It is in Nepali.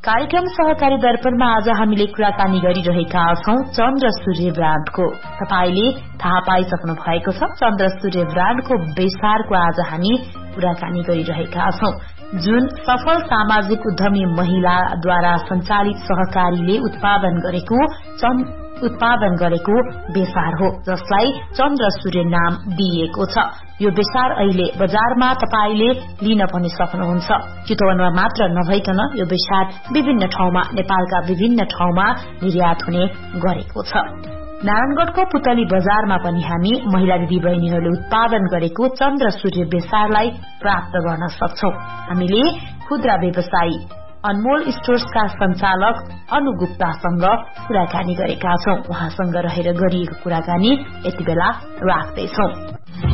कार्यक्रम सहकारी दर्पणमा आज हामीले कुराकानी गरिरहेका छौं चन्द्र सूर्य ब्रान्डको। तपाईले थाहा पाइसक्नु भएको छ चन्द्र सूर्य ब्रान्डको बेसारको आज हामी कुराकानी गरिरहेका छौं, जुन सफल सामाजिक उद्यमी महिलाद्वारा सञ्चालित सहकारीले उत्पादन गरेको बेसार हो, जसलाई चन्द्र सूर्य नाम दिइएको छ। यो बेसार अहिले बजारमा तपाईले लिन पनि सक्नुहुन्छ। चितवनमा मात्र नभइकन यो बेसार विभिन्न ठाउँमा नेपालका विभिन्न ठाउँमा निर्यात हुने गरेको छ। नारायणगढ़को पुतली बजारमा पनि हामी महिला दिदी बहिनीहरूले उत्पादन गरेको चन्द्र सूर्य बेसारलाई प्राप्त गर्न सक्छौं। हामीले खुद्रा व्यवसायी अनमोल स्टोर्सका संचालक अनु गुप्तासँग कुराकानी गरेका छौं। उहाँसँग रहेर गरिएको कुराकानी यति बेला राख्दैछौं।